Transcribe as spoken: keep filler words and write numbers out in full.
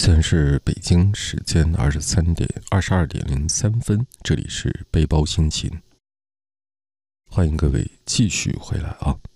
现在是北京时间二十三点二十二点零三分，这里是背包心情，欢迎各位继续回来啊。